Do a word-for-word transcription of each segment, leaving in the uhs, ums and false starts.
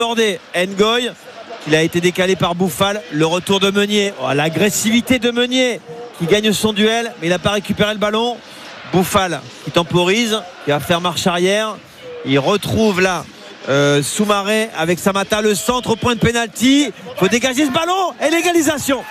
Bordé, Ngoy, il a été décalé par Bouffal. Le retour de Meunier, oh, l'agressivité de Meunier qui gagne son duel, mais il n'a pas récupéré le ballon. Bouffal qui temporise, qui va faire marche arrière. Il retrouve là euh, Soumaré avec Samata, le centre au point de pénalty. Il faut dégager ce ballon et l'égalisation.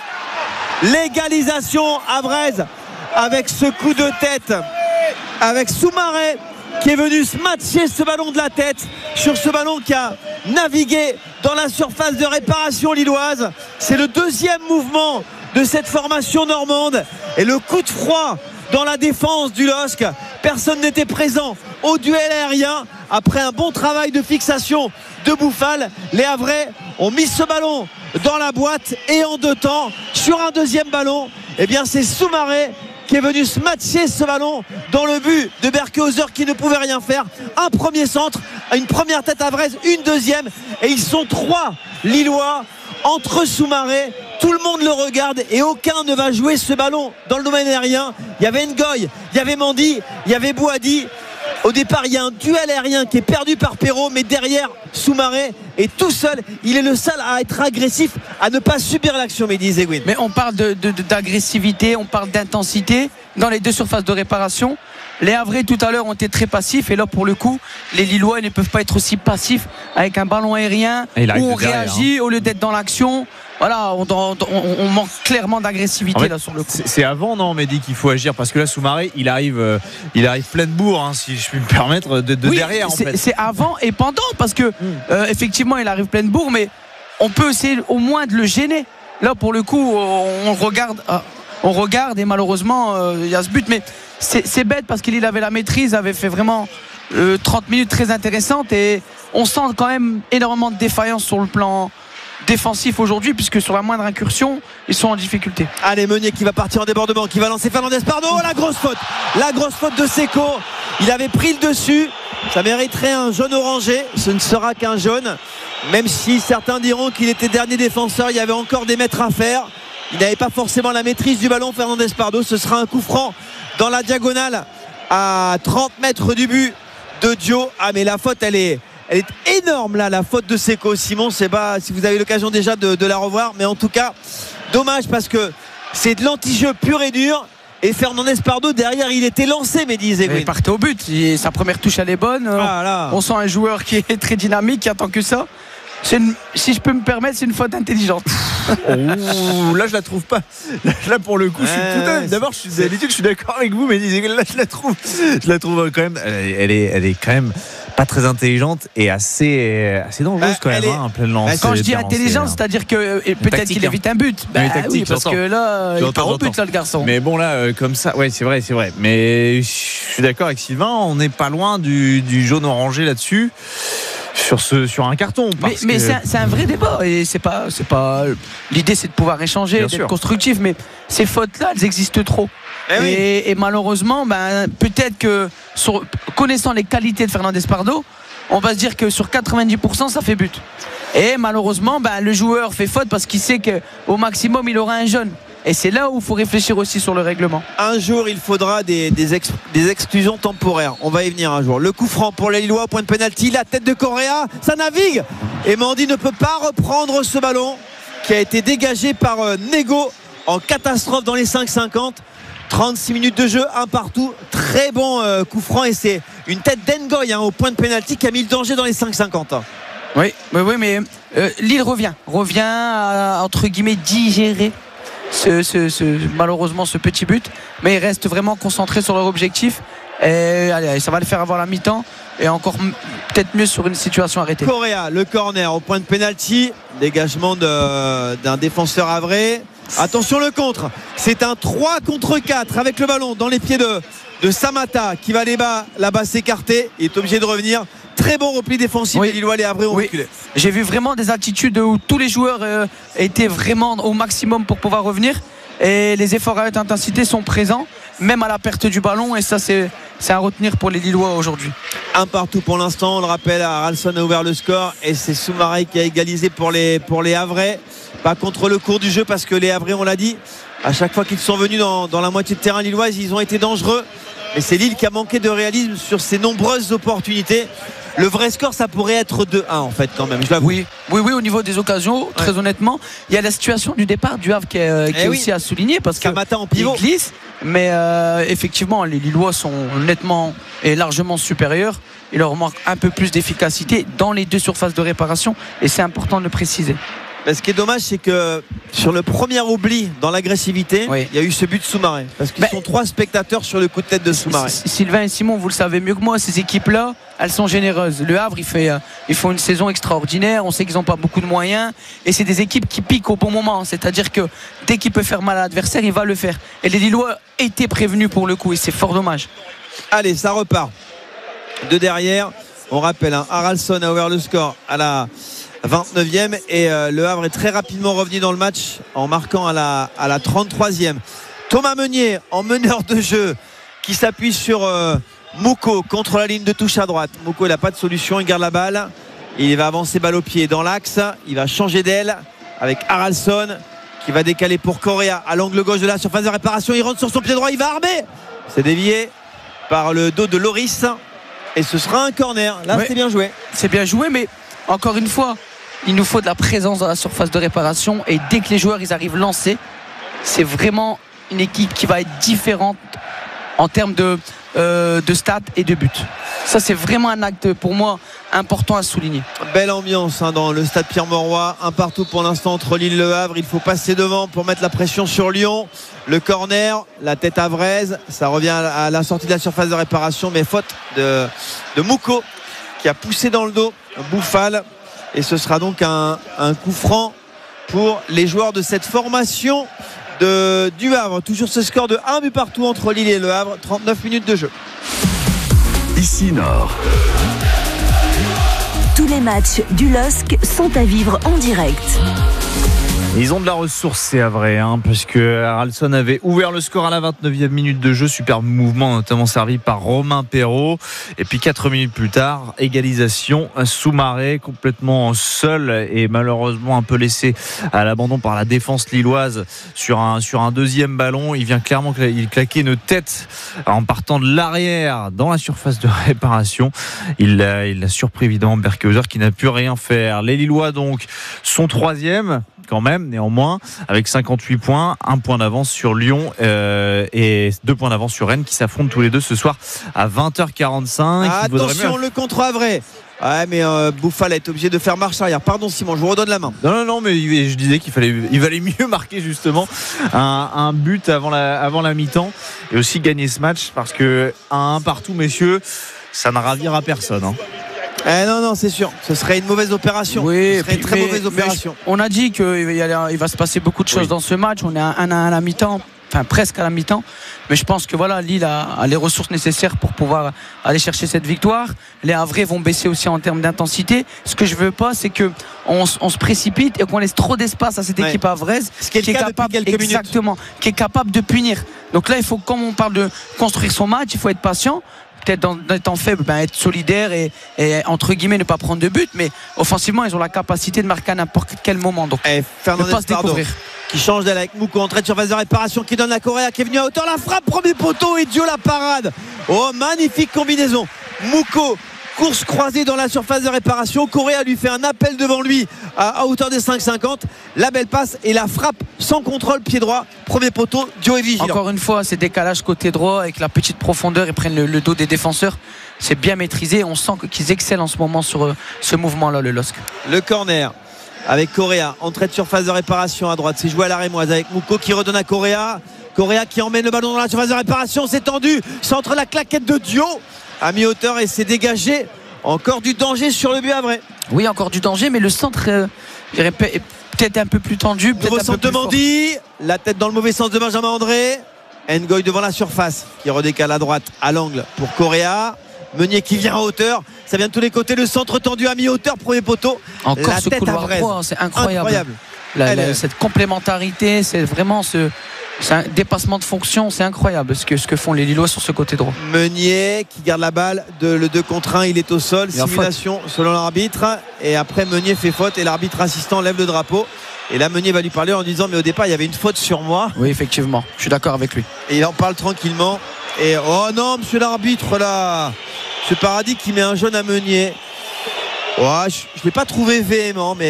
L'égalisation à Vraise avec ce coup de tête, avec Soumaré qui est venu se matcher ce ballon de la tête sur ce ballon qui a navigué dans la surface de réparation lilloise. C'est le deuxième mouvement de cette formation normande et le coup de froid dans la défense du L O S C. Personne n'était présent au duel aérien. Après un bon travail de fixation de Bouffal, les Havrais ont mis ce ballon dans la boîte et en deux temps sur un deuxième ballon, eh bien c'est Soumaré qui est venu se matcher ce ballon dans le but de Berkehauser qui ne pouvait rien faire. Un premier centre, une première tête à Vraise, une deuxième, et ils sont trois Lillois entre Soumaré. Tout le monde le regarde et aucun ne va jouer ce ballon dans le domaine aérien. Il y avait Ngoy, il y avait Mandy, il y avait Bouhaddi. Au départ, il y a un duel aérien qui est perdu par Perrault, mais derrière, Soumaré est tout seul. Il est le seul à être agressif, à ne pas subir l'action, Mehdi Zegouin. Mais on parle de, de, d'agressivité, on parle d'intensité dans les deux surfaces de réparation. Les Havrais tout à l'heure ont été très passifs et là pour le coup les Lillois ne peuvent pas être aussi passifs avec un ballon aérien où on derrière, réagit hein. Au lieu d'être dans l'action. Voilà, on, on, on manque clairement d'agressivité en fait, là sur le coup. C'est avant, non, Mehdi, qu'il faut agir parce que là, Soumaré, il arrive, euh, il arrive plein de bourre, hein, si je puis me permettre, de, de oui, derrière. C'est, en fait. c'est avant et pendant parce que mm. euh, effectivement, il arrive plein de bourre, mais on peut essayer au moins de le gêner. Là, pour le coup, on regarde, on regarde et malheureusement, il euh, y a ce but, mais c'est, c'est bête parce qu'il avait la maîtrise, avait fait vraiment euh, trente minutes très intéressantes et on sent quand même énormément de défaillance sur le plan défensif aujourd'hui puisque sur la moindre incursion ils sont en difficulté. Allez, Meunier qui va partir en débordement, qui va lancer Fernandez, pardon, la grosse faute la grosse faute de Seko, il avait pris le dessus, ça mériterait un jaune orangé, ce ne sera qu'un jaune, même si certains diront qu'il était dernier défenseur, il y avait encore des mètres à faire, il n'avait pas forcément la maîtrise du ballon. Fernandez Pardo, ce sera un coup franc dans la diagonale à trente mètres du but de Dio. Ah mais la faute elle est Elle est énorme là, la faute de Seko. Simon, c'est pas si vous avez l'occasion déjà de, de la revoir, mais en tout cas dommage parce que c'est de l'anti-jeu pur et dur. Et Fernandez Pardo derrière, il était lancé, Mehdi Zegouin. Il partait au but, il, sa première touche elle est bonne. Ah, on sent un joueur qui est très dynamique, qui attend que ça. C'est une, si je peux me permettre, c'est une faute intelligente. Oh, là je la trouve pas. Là pour le coup, ouais, je suis tout à... D'abord, je suis d'habitude, je suis d'accord avec vous, mais là je la trouve, je la trouve quand même. Elle est, elle est quand même pas très intelligente et assez, assez dangereuse bah, quand même, est... hein, en pleine lance. Quand je dis intelligente, c'est-à-dire que peut-être tactique, qu'il évite un but. Bah, oui, tactique, oui, parce que là, il part au but là, le garçon. Mais bon là, euh, comme ça, ouais, c'est vrai, c'est vrai. Mais je suis d'accord avec Sylvain, on n'est pas loin du, du jaune orangé là-dessus. Sur, ce, sur un carton. Mais, mais que... c'est, un, c'est un vrai débat et c'est pas, c'est pas, l'idée c'est de pouvoir échanger, bien d'être sûr. Constructif, mais ces fautes-là, elles existent trop. Eh et, oui. et malheureusement, ben, peut-être que sur, connaissant les qualités de Fernandez Pardo, on va se dire que sur quatre-vingt-dix pour cent ça fait but. Et malheureusement, ben, le joueur fait faute parce qu'il sait qu'au maximum il aura un jaune. Et c'est là où il faut réfléchir aussi sur le règlement. Un jour, il faudra des, des, ex, des exclusions temporaires. On va y venir un jour. Le coup franc pour les Lillois, point de pénalty. La tête de Correa, ça navigue. Et Mandy ne peut pas reprendre ce ballon qui a été dégagé par euh, Nego en catastrophe dans les cinq cinquante. trente-six minutes de jeu, un partout. Très bon euh, coup franc. Et c'est une tête d'Ngoy hein, au point de pénalty qui a mis le danger dans les cinq cinquante. Oui, oui, oui mais euh, Lille revient. Revient à, entre guillemets, digérer. Ce, ce, ce, malheureusement ce petit but, mais ils restent vraiment concentrés sur leur objectif et allez, ça va le faire avoir la mi-temps et encore m- peut-être mieux sur une situation arrêtée. Correa, le corner au point de pénalty, dégagement de, d'un défenseur havrais. Attention le contre, c'est un trois contre quatre avec le ballon dans les pieds de, de Samata qui va aller bas, là-bas s'écarter, il est obligé de revenir. Très bon repli défensif, oui. Les Lillois, les Havrais ont oui. reculé. J'ai vu vraiment des attitudes où tous les joueurs euh, étaient vraiment au maximum pour pouvoir revenir et les efforts à haute intensité sont présents même à la perte du ballon et ça c'est, c'est à retenir pour les Lillois aujourd'hui. Un partout pour l'instant, on le rappelle, Haralson a ouvert le score et c'est Soumaré qui a égalisé pour les, pour les Havrais, pas contre le cours du jeu parce que les Havrais, on l'a dit, à chaque fois qu'ils sont venus dans, dans la moitié de terrain lilloise, ils ont été dangereux mais c'est Lille qui a manqué de réalisme sur ses nombreuses opportunités. Le vrai score, ça pourrait être deux un en fait quand même. Je l'avoue. Oui, oui, oui, au niveau des occasions, ouais. Très honnêtement, il y a la situation du départ du Havre qui est, qui est eh aussi oui. à souligner parce que Camata en pivot glisse, mais euh, effectivement, les Lillois sont nettement et largement supérieurs. Il leur manque un peu plus d'efficacité dans les deux surfaces de réparation et c'est important de le préciser. Ben, ce qui est dommage, c'est que sur le premier oubli dans l'agressivité, oui. il y a eu ce but de Soumaré. Parce qu'ils ben, sont trois spectateurs sur le coup de tête de Soumaré. Sylvain et Simon, vous le savez mieux que moi, ces équipes-là, elles sont généreuses. Le Havre, il fait, ils font une saison extraordinaire. On sait qu'ils n'ont pas beaucoup de moyens. Et c'est des équipes qui piquent au bon moment. C'est-à-dire que dès qu'il peut faire mal à l'adversaire, il va le faire. Et les Lillois étaient prévenus pour le coup. Et c'est fort dommage. Allez, ça repart. De derrière, on rappelle, hein, Haraldsson a ouvert le score à la vingt-neuvième et euh, le Havre est très rapidement revenu dans le match en marquant à la, à la trente-troisième. Thomas Meunier en meneur de jeu qui s'appuie sur euh, Mouko contre la ligne de touche à droite. Mouko, il n'a pas de solution, il garde la balle, il va avancer balle au pied dans l'axe, il va changer d'aile avec Haraldsson qui va décaler pour Correa à l'angle gauche de la surface de réparation. Il rentre sur son pied droit, il va armer, c'est dévié par le dos de Loris et ce sera un corner. Là ouais, c'est bien joué, c'est bien joué, mais encore une fois, il nous faut de la présence dans la surface de réparation et dès que les joueurs ils arrivent lancés, c'est vraiment une équipe qui va être différente en termes de, euh, de stats et de buts. Ça c'est vraiment un acte pour moi important à souligner. Belle ambiance hein, dans le stade Pierre-Mauroy, un partout pour l'instant entre Lille et Le Havre. Il faut passer devant pour mettre la pression sur Lyon. Le corner, la tête havraise, ça revient à la sortie de la surface de réparation, mais faute de, de Mouko qui a poussé dans le dos Bouffal. Et ce sera donc un, un coup franc pour les joueurs de cette formation de, du Havre. Toujours ce score de un but partout entre Lille et Le Havre. trente-neuf minutes de jeu. Ici Nord. Tous les matchs du L O S C sont à vivre en direct. Ils ont de la ressource, c'est vrai, hein, puisque Haraldsson avait ouvert le score à la vingt-neuvième minute de jeu. Superbe mouvement, notamment servi par Romain Perrault. Et puis quatre minutes plus tard, égalisation. Soumaré complètement seul et malheureusement un peu laissé à l'abandon par la défense lilloise sur un, sur un deuxième ballon. Il vient clairement il claquer une tête en partant de l'arrière dans la surface de réparation. Il a, il a surpris évidemment Berkehauser qui n'a pu rien faire. Les Lillois donc sont troisième quand même, néanmoins, avec cinquante-huit points, un point d'avance sur Lyon euh, et deux points d'avance sur Rennes qui s'affrontent tous les deux ce soir à vingt heures quarante-cinq. Ah, attention, le contre Havrais. Ouais, mais euh, Bouffal est obligé de faire marche arrière. Pardon Simon, je vous redonne la main. Non, non, non, mais je disais qu'il fallait, il valait mieux marquer justement un, un but avant la, avant la mi-temps et aussi gagner ce match parce que un partout, messieurs, ça ne ravira personne. Hein. Eh non, non, c'est sûr. Ce serait une mauvaise opération. Oui, ce serait une très mais, mauvaise opération. On a dit qu'il il va se passer beaucoup de choses oui. dans ce match. On est à un à la mi-temps, enfin presque à la mi-temps. Mais je pense que voilà, Lille a, a les ressources nécessaires pour pouvoir aller chercher cette victoire. Les Havrais vont baisser aussi en termes d'intensité. Ce que je veux pas, c'est que on, on se précipite et qu'on laisse trop d'espace à cette ouais. équipe havraise, ce qui est, qui est capable, exactement, qui est capable de punir. Donc là, il faut, comme on parle de construire son match, il faut être patient. Peut-être dans des temps faibles, ben être solidaire et, et entre guillemets ne pas prendre de but, mais offensivement ils ont la capacité de marquer à n'importe quel moment, donc et Fernandez pas se découvrir. Qui change d'aile avec Mouko, entrée de surface de réparation qui donne la Correa qui est venue à hauteur, la frappe, premier poteau et Dieu la parade. Oh, magnifique combinaison. Mouko, course croisée dans la surface de réparation, Correa lui fait un appel devant lui à, à hauteur des cinq cinquante, la belle passe et la frappe sans contrôle pied droit, premier poteau, Dio est vigilant. Encore une fois, ces décalages côté droit avec la petite profondeur, ils prennent le, le dos des défenseurs, c'est bien maîtrisé, on sent qu'ils excellent en ce moment sur euh, ce mouvement là, le L O S C. Le corner avec Correa, entrée de surface de réparation à droite, c'est joué à la rémoise avec Mouko qui redonne à Correa, Correa qui emmène le ballon dans la surface de réparation, c'est tendu, centre la claquette de Dio à mi-hauteur et c'est dégagé. Encore du danger sur le but Havrais. Oui, encore du danger, mais le centre euh, est peut-être un peu plus tendu. Nouveau centre de Mandy, la tête dans le mauvais sens de Benjamin André. Ngoy devant la surface qui redécale à droite à l'angle pour Correa. Meunier qui vient en hauteur, ça vient de tous les côtés, le centre tendu à mi-hauteur, premier poteau. Encore la ce tête couloir droit, c'est incroyable. incroyable. La, la, cette complémentarité, c'est vraiment ce. C'est un dépassement de fonction, c'est incroyable ce que, ce que font les Lillois sur ce côté droit. Meunier qui garde la balle, de, le deux contre un, il est au sol, il simulation selon l'arbitre, et après Meunier fait faute et l'arbitre assistant lève le drapeau. Et là Meunier va lui parler en disant mais au départ il y avait une faute sur moi. Oui, effectivement, je suis d'accord avec lui. Et il en parle tranquillement Et oh non, monsieur l'arbitre là, monsieur Paradis qui met un jaune à Meunier. Oh, je ne l'ai pas trouvé véhément, mais